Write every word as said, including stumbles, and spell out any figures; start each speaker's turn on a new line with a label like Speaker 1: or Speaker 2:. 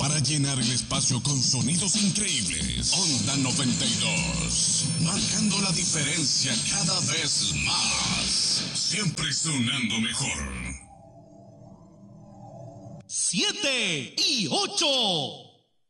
Speaker 1: para llenar el espacio con sonidos increíbles. Onda noventa y dos, marcando la diferencia cada vez más. Siempre sonando mejor.
Speaker 2: Siete y ocho.